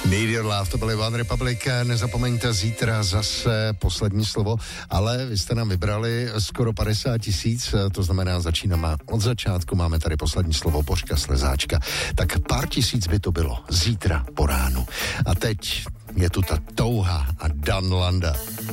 Need Your Love, to byly One Republic, nezapomeňte, zítra zase poslední slovo, ale vy jste nám vybrali skoro 50 000, to znamená, začínáme od začátku, máme tady poslední slovo, Božka Slezáčka, tak pár tisíc by to bylo zítra po ránu. A teď je tu ta touha a Dan Landa.